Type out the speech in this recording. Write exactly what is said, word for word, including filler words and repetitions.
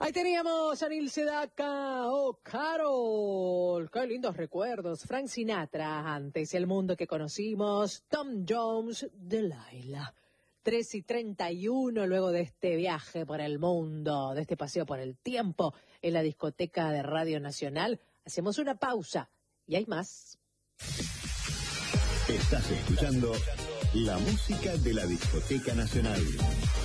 Ahí teníamos a Neil Sedaka, oh Carol, qué lindos recuerdos. Frank Sinatra, antes El Mundo que Conocimos, Tom Jones, Delilah. tres y treinta y uno, luego de este viaje por el mundo, de este paseo por el tiempo en la discoteca de Radio Nacional, hacemos una pausa y hay más. Estás escuchando la música de la Discoteca Nacional.